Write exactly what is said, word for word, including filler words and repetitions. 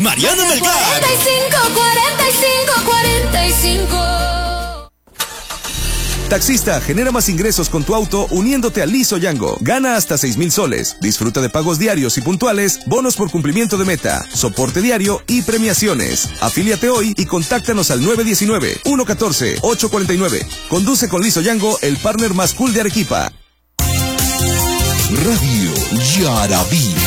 Mariana Melgar. cuarenta y cinco, cuarenta y cinco, cuarenta y cinco. Taxista, genera más ingresos con tu auto uniéndote a Liso Yango. Gana hasta seis mil soles. Disfruta de pagos diarios y puntuales, bonos por cumplimiento de meta, soporte diario y premiaciones. Afíliate hoy y contáctanos al nueve uno nueve, uno uno cuatro, ocho cuatro nueve. Conduce con Liso Yango, el partner más cool de Arequipa. Radio Yarabí.